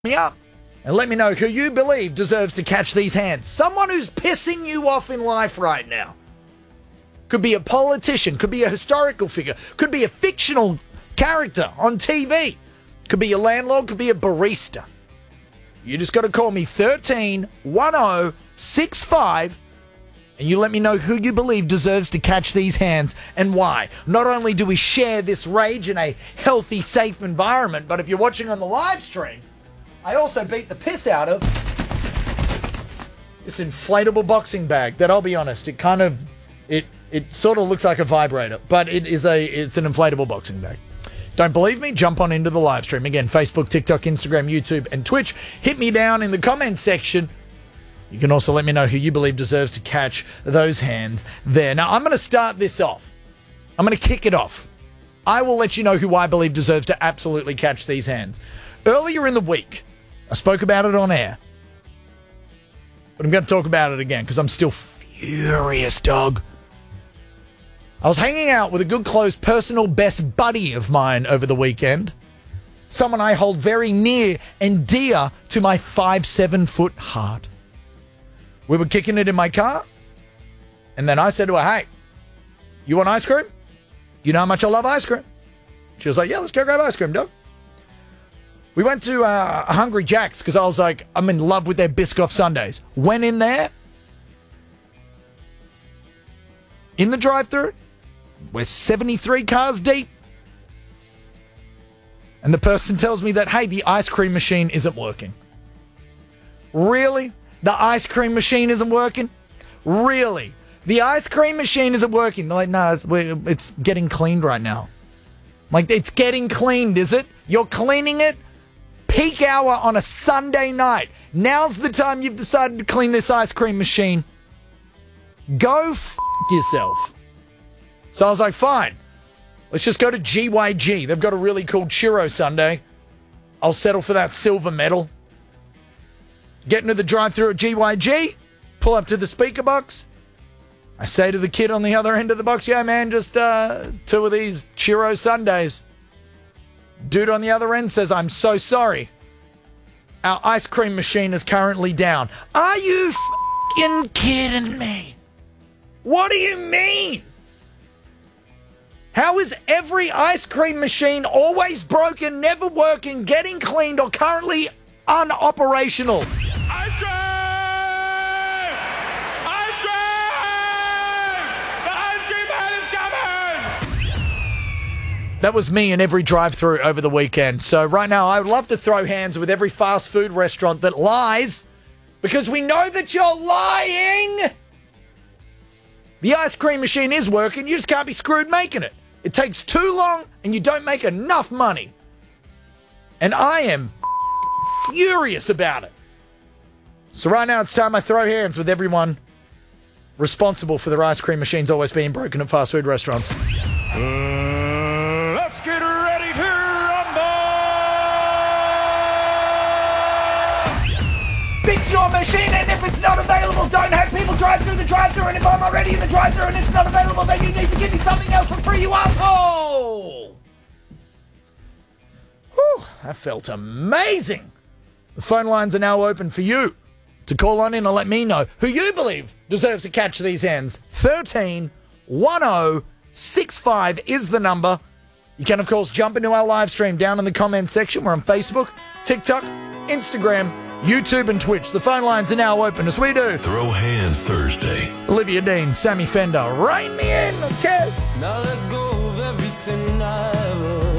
me up and let me know who you believe deserves to catch these hands. Someone who's pissing you off in life right now. Could be a politician, could be a historical figure, could be a fictional character on TV, could be a landlord, could be a barista. You just got to call me 131065 and you let me know who you believe deserves to catch these hands and why. Not only do we share this rage in a healthy, safe environment, but if you're watching on the live stream, I also beat the piss out of this inflatable boxing bag that, I'll be honest, it sort of looks like a vibrator, but it's an inflatable boxing bag. Don't believe me? Jump on into the live stream. Again, Facebook, TikTok, Instagram, YouTube, and Twitch. Hit me down in the comments section. You can also let me know who you believe deserves to catch those hands there. Now, I'm going to start this off. I'm going to kick it off. I will let you know who I believe deserves to absolutely catch these hands. Earlier in the week, I spoke about it on air, but I'm going to talk about it again because I'm still furious, dog. I was hanging out with a good, close, personal best buddy of mine over the weekend. Someone I hold very near and dear to my 5'7" heart. We were kicking it in my car, and then I said to her, hey, you want ice cream? You know how much I love ice cream. She was like, yeah, let's go grab ice cream, dog. We went to Hungry Jack's because I was like, I'm in love with their Biscoff sundaes. Went in there. In the drive-thru, we're 73 cars deep. And the person tells me that, hey, the ice cream machine isn't working. Really? The ice cream machine isn't working? Really? The ice cream machine isn't working? They're like, no, it's getting cleaned right now. Like, it's getting cleaned, is it? You're cleaning it? Peak hour on a Sunday night. Now's the time you've decided to clean this ice cream machine. Go f*** yourself. So I was like, fine. Let's just go to GYG. They've got a really cool churro sundae. I'll settle for that silver medal. Get into the drive-thru at GYG. Pull up to the speaker box. I say to the kid on the other end of the box, yeah, man, just 2 of these churro sundaes. Dude on the other end says, I'm so sorry. Our ice cream machine is currently down. Are you f***ing kidding me? What do you mean? How is every ice cream machine always broken, never working, getting cleaned, or currently unoperational? Ice cream! Ice cream! The ice cream man is coming! That was me in every drive-thru over the weekend. So right now, I would love to throw hands with every fast food restaurant that lies, because we know that you're lying. The ice cream machine is working. You just can't be screwed making it. It takes too long, and you don't make enough money. And I am furious about it. So right now, it's time I throw hands with everyone responsible for their ice cream machines always being broken at fast food restaurants. Let's get ready to rumble! Fix your machine, and if it's not available, don't have people drive through the drive-thru, and if I'm already in the drive-thru and it's not available, then you need to give me something else for free, you asshole! Whew, that felt amazing. The phone lines are now open for you to call on in and let me know who you believe deserves to catch these hands. 131065 is the number. You can, of course, jump into our live stream down in the comments section. We're on Facebook, TikTok, Instagram, YouTube, and Twitch. The phone lines are now open as we do. Throw Hands Thursday. Olivia Dean, Sammy Fender, rein me in, kiss. Now let go of everything I ever